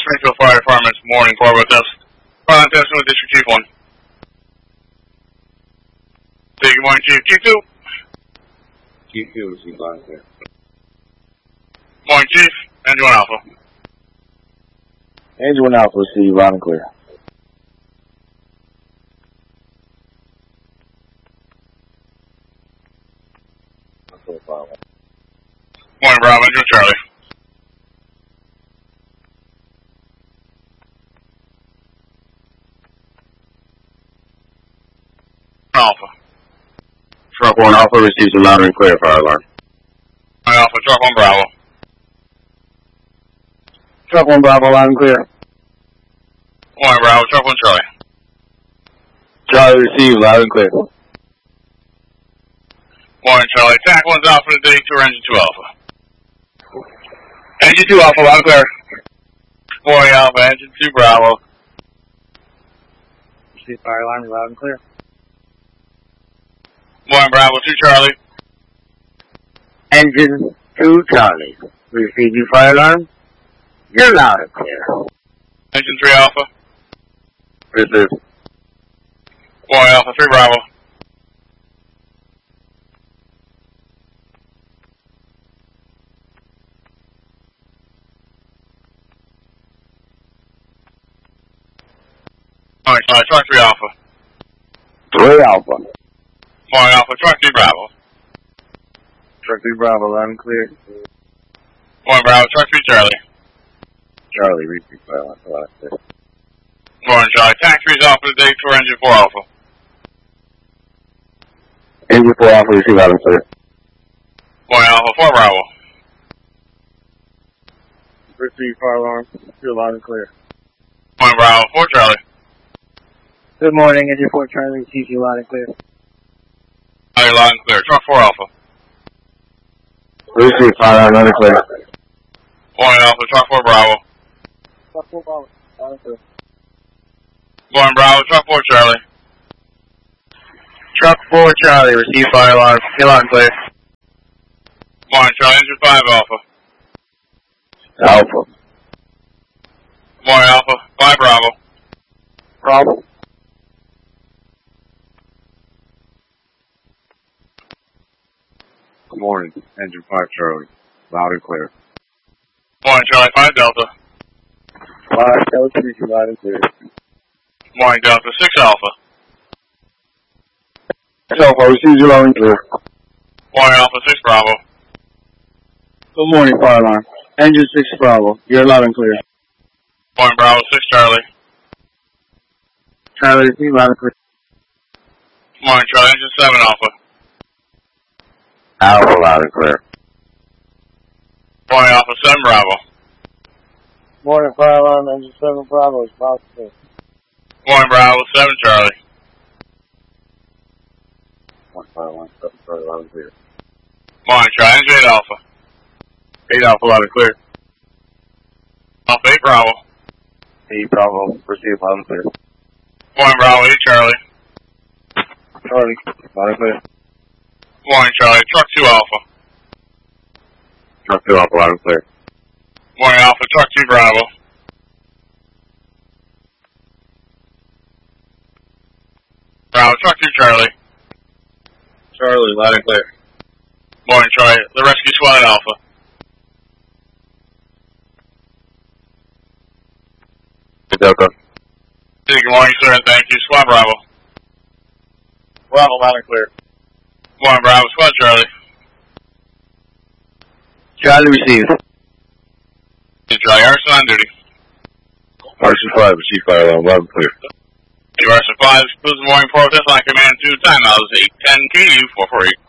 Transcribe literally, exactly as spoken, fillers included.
Springfield Fire Department's morning forward with us. Fire line testing with District Chief one. Say good morning, Chief. Chief two. Chief two, receive line clear. Morning, Chief. Engine one Alpha. Engine one Alpha, receive loud and clear. Morning, Bravo. Engine Charlie. Alpha. Truck one Alpha receives a loud and clear fire alarm. Morning, Alpha. Truck one Bravo. Truck one Bravo, loud and clear. Morning, Bravo. Truck one Charlie. Charlie receive loud and clear. Morning, Charlie. Tack one's Alpha today, two engine two Alpha. Engine two Alpha, loud and clear. Morning, Alpha. Engine two Bravo. Receive fire alarm, loud and clear. Morning, Bravo. two Charlie. Engine two Charlie. Receive your fire alarm. You're loud and clear. Engine three Alpha. Receive. Morning, Alpha. three Bravo. Morning, Charlie. Truck three Alpha. three Alpha. Morning, Alpha. Truck three Bravo. Truck three Bravo, loud and clear. Morning, Bravo. Truck three Charlie. Charlie, receive fire alarm, loud and clear. Morning, Charlie. Tack three's Alpha today, two engine four Alpha. Engine four Alpha, receive loud and clear. Morning, Alpha. four Bravo. Receive fire alarm, you're loud and clear. Morning, Bravo. four Charlie. Good morning, Engine four Charlie, receive you loud and clear. Charlie, loud and clear. Truck four Alpha. Receive fire alarm, loud and clear. Morning, Alpha. Truck four Bravo. Truck four Bravo, loud and clear. Morning, Bravo. Truck four Charlie. Truck four Charlie, receive fire alarm, you're loud and clear. Morning, Charlie. Engine five Alpha. Alpha. Morning, Alpha. five Bravo. Bravo. Good morning, Engine five Charlie, loud and clear. Morning, Charlie. five Delta. five Delta, receive loud and clear. Morning, Delta. six Alpha. Alpha, receive you loud and clear. Morning, Alpha. six Bravo. Good morning, fire alarm. Engine six Bravo, you're loud and clear. Morning, Bravo. six Charlie. Charlie, receive loud and clear. Morning, Charlie. Engine seven Alpha. Alpha, loud and clear. Morning, Alpha. seven Bravo. Morning, fire alarm. Engine seven Bravo is loud and clear. Morning, Bravo. seven Charlie. Morning, fire alarm. seven Charlie, loud and clear. Morning, Charlie. Engine eight Alpha. eight Alpha, loud and clear. Alpha eight Bravo. eight Bravo, receive loud and clear. Morning, Bravo. eight Charlie. Charlie, loud and clear. Morning, Charlie. Truck two Alpha. Truck two Alpha, loud and clear. Morning, Alpha. Truck two Bravo. Bravo. Truck two Charlie. Charlie, loud and clear. Morning, Charlie. The rescue squad at Alpha. Delta. Good morning, sir, and thank you. Squad Bravo. Bravo, loud and clear. Morning, Bravo. Squad Charlie. Charlie received. Hey, Charlie. Arson on duty. Arson five, receive fire alarm, loud and clear. You Arson five, exclusive morning forward, test line command two, time out is eight ten K U four four eight.